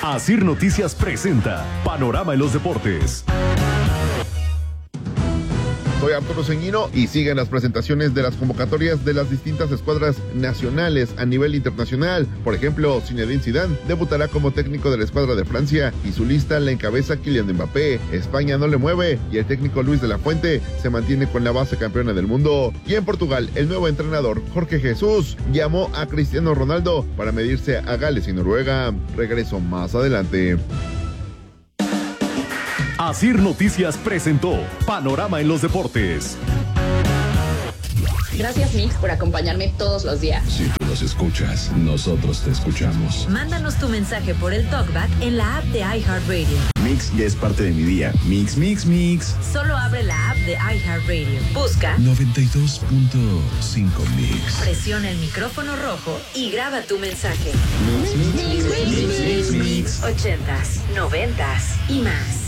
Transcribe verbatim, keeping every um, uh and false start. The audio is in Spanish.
Asir Noticias presenta Panorama en los Deportes. Soy Arturo Ceñino y siguen las presentaciones de las convocatorias de las distintas escuadras nacionales a nivel internacional. Por ejemplo, Zinedine Zidane debutará como técnico de la escuadra de Francia y su lista la encabeza Kylian Mbappé. España no le mueve y el técnico Luis de la Fuente se mantiene con la base campeona del mundo. Y en Portugal, el nuevo entrenador Jorge Jesús llamó a Cristiano Ronaldo para medirse a Gales y Noruega. Regreso más adelante. Asir Noticias presentó Panorama en los Deportes. Gracias, Mix, por acompañarme todos los días. Si tú nos escuchas, nosotros te escuchamos. Mándanos tu mensaje por el TalkBack en la app de iHeartRadio. Mix ya es parte de mi día. Mix, mix, mix. Solo abre la app de iHeartRadio. Busca noventa y dos punto cinco Mix. Presiona el micrófono rojo y graba tu mensaje. Mix, mix, mix, mix, mix, mix. Ochentas, noventas y más.